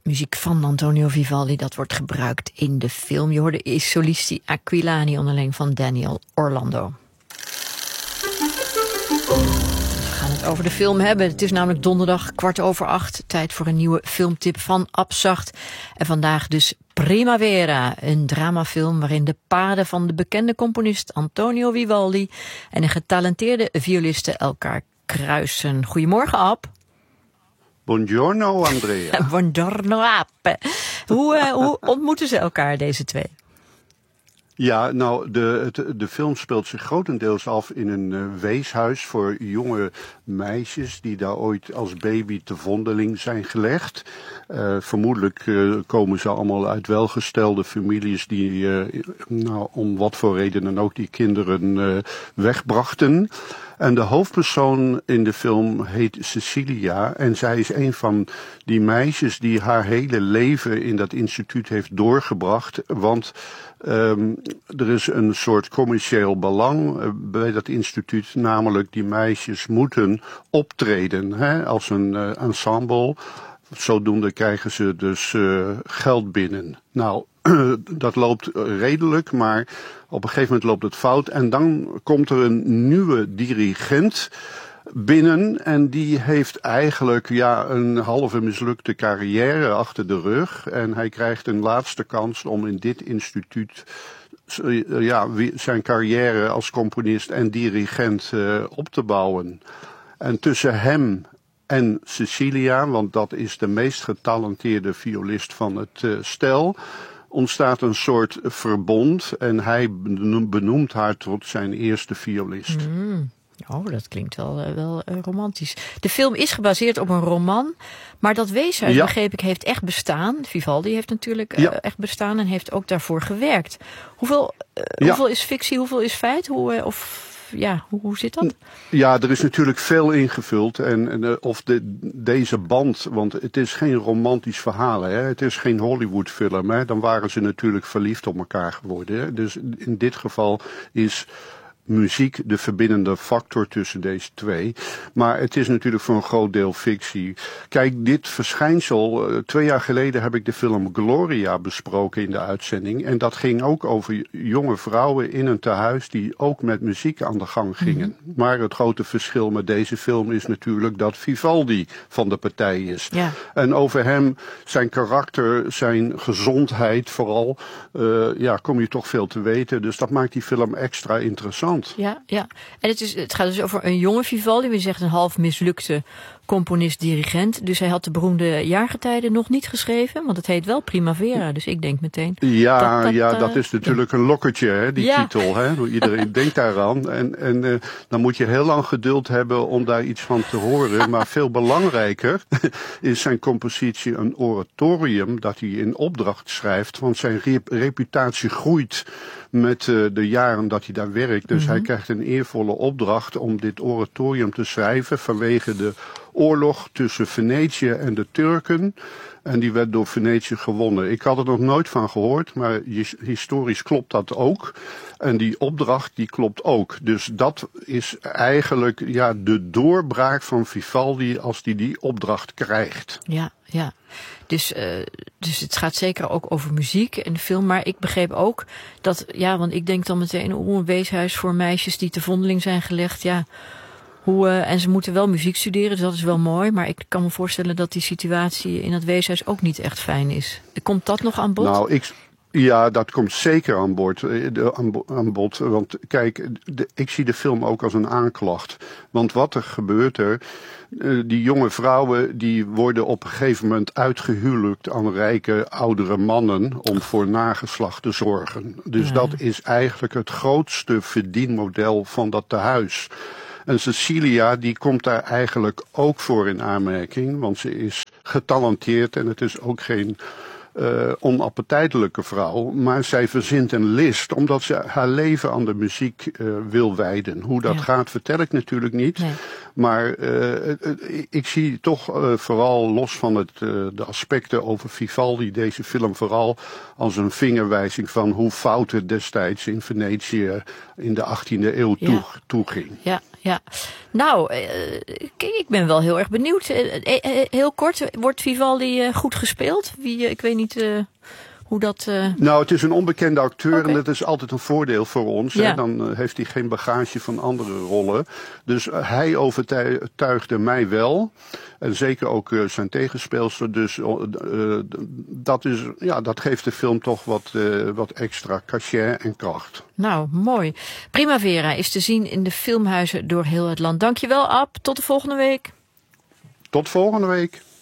Muziek van Antonio Vivaldi, dat wordt gebruikt in de film. Je hoorde I Solisti Aquilani onder leiding van Daniel Orlando. We gaan het over de film hebben. Het is namelijk donderdag 7:15. Tijd voor een nieuwe filmtip van Abzacht. En vandaag dus Primavera, een dramafilm waarin de paden van de bekende componist Antonio Vivaldi en een getalenteerde violiste elkaar kruisen. Goedemorgen, Ab. Buongiorno, Andrea. Buongiorno, Ab. Hoe ontmoeten ze elkaar, deze twee? Ja, nou, de film speelt zich grotendeels af in een weeshuis voor jonge meisjes die daar ooit als baby te vondeling zijn gelegd. Vermoedelijk komen ze allemaal uit welgestelde families die, om wat voor reden dan ook, die kinderen wegbrachten. En de hoofdpersoon in de film heet Cecilia en zij is een van die meisjes die haar hele leven in dat instituut heeft doorgebracht. Want er is een soort commercieel belang bij dat instituut, namelijk die meisjes moeten optreden als een ensemble. Zodoende krijgen ze dus geld binnen. Nou, dat loopt redelijk, maar op een gegeven moment loopt het fout. En dan komt er een nieuwe dirigent binnen en die heeft eigenlijk een halve mislukte carrière achter de rug. En hij krijgt een laatste kans om in dit instituut zijn carrière als componist en dirigent op te bouwen. En tussen hem en Cecilia, want dat is de meest getalenteerde violist van het stel, ontstaat een soort verbond en hij benoemt haar tot zijn eerste violist. Oh, dat klinkt wel romantisch. De film is gebaseerd op een roman, maar dat weeshuis, begreep ik, heeft echt bestaan. Vivaldi heeft natuurlijk echt bestaan en heeft ook daarvoor gewerkt. Hoeveel is fictie, hoeveel is feit? Hoe zit dat? Ja, er is natuurlijk veel ingevuld. Deze band, want het is geen romantisch verhaal. Hè? Het is geen Hollywoodfilm. Hè? Dan waren ze natuurlijk verliefd op elkaar geworden. Hè? Dus in dit geval is muziek de verbindende factor tussen deze twee. Maar het is natuurlijk voor een groot deel fictie. Kijk, dit verschijnsel, 2 jaar geleden heb ik de film Gloria besproken in de uitzending. En dat ging ook over jonge vrouwen in een tehuis die ook met muziek aan de gang gingen. Maar het grote verschil met deze film is natuurlijk dat Vivaldi van de partij is. Ja. En over hem, zijn karakter, zijn gezondheid vooral, kom je toch veel te weten. Dus dat maakt die film extra interessant. Ja. En het gaat dus over een jonge Vivaldi. We zeggen een half mislukte componist-dirigent. Dus hij had de beroemde jaargetijden nog niet geschreven. Want het heet wel Primavera. Dus ik denk meteen... Dat is natuurlijk een lokkertje, hè, die titel. Hè? Iedereen denkt daaraan. En dan moet je heel lang geduld hebben om daar iets van te horen. Maar veel belangrijker is zijn compositie een oratorium dat hij in opdracht schrijft. Want zijn reputatie groeit met de jaren dat hij daar werkt. Dus hij krijgt een eervolle opdracht om dit oratorium te schrijven vanwege de oorlog tussen Venetië en de Turken. En die werd door Venetië gewonnen. Ik had er nog nooit van gehoord, maar historisch klopt dat ook. En die opdracht die klopt ook. Dus dat is eigenlijk de doorbraak van Vivaldi als die opdracht krijgt. Ja. Dus het gaat zeker ook over muziek en film. Maar ik begreep ook dat, want ik denk dan meteen een weeshuis voor meisjes die te vondeling zijn gelegd. En ze moeten wel muziek studeren, dus dat is wel mooi. Maar ik kan me voorstellen dat die situatie in het weeshuis ook niet echt fijn is. Komt dat nog aan bod? Nou, dat komt zeker aan bod. Want kijk, ik zie de film ook als een aanklacht. Want wat er gebeurt die jonge vrouwen die worden op een gegeven moment uitgehuwelijkt aan rijke oudere mannen om voor nageslacht te zorgen. Dus dat is eigenlijk het grootste verdienmodel van dat tehuis. En Cecilia die komt daar eigenlijk ook voor in aanmerking, want ze is getalenteerd en het is ook geen onappetijtelijke vrouw, maar zij verzint een list omdat ze haar leven aan de muziek wil wijden. Hoe dat gaat vertel ik natuurlijk niet, maar ik zie toch vooral los van de aspecten over Vivaldi deze film vooral als een vingerwijzing van hoe fout het destijds in Venetië in de 18e eeuw toeging. Ja. Nou, ik ben wel heel erg benieuwd. Heel kort, wordt Vivaldi goed gespeeld? Ik weet niet hoe dat... Nou, het is een onbekende acteur Oké. en dat is altijd een voordeel voor ons. Ja. Hè? Dan heeft hij geen bagage van andere rollen. Dus hij overtuigde mij wel. En zeker ook zijn tegenspeelster. Dus dat geeft de film toch wat extra cachet en kracht. Nou, mooi. Primavera is te zien in de filmhuizen door heel het land. Dankjewel, Ab. Tot de volgende week. Tot volgende week.